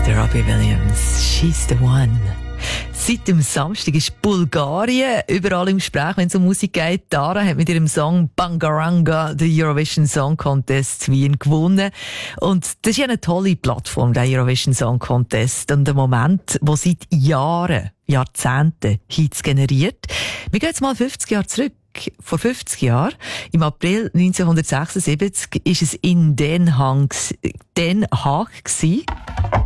Der Robbie Williams, She's the One. Seit dem Samstag ist Bulgarien überall im Gespräch, wenn es um Musik geht. Dara hat mit ihrem Song Bangaranga den Eurovision Song Contest Wien gewonnen. Und das ist ja eine tolle Plattform, der Eurovision Song Contest. Und ein Moment, wo seit Jahrzehnten Hits generiert. Wir gehen jetzt mal 50 Jahre zurück. Vor 50 Jahren, im April 1976, ist es in Den Haag gewesen.